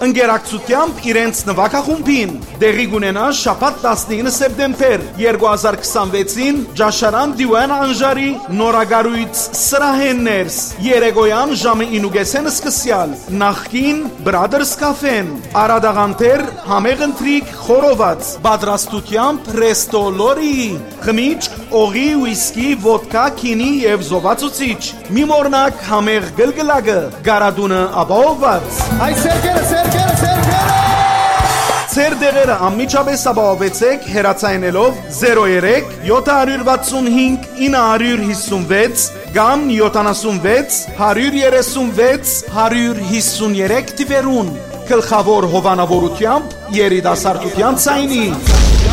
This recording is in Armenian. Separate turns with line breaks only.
ընկերակցությամբ իրենց նվագախումբին։ Դեղի կունենա շաբաթ 19 սեպտեմբեր 2026-ին Ջաշարան Դիվան Անժարի նորագարույց սրահեններս երեկոյան ժամը 9:30-ին սկսյալ նախկին Brothers Cafe-ն Արադաղանտեր համեղընտրիկ խորոված պատրաստությամբ Resto Lori խմիչք օղի ուիսկի ոդկա քինի եւ զովացուցիչ մի մորնակ համեղ գլգլակը գարադունը ապահովված
Այ սերկերը
Ձեր դեղերը անմիջապես ապահովեցեք հեռացայինելով 03 765 956 կամ 76 136 153 թվերուն գլխավոր հովանավորությամբ երիտասարդության ցայնի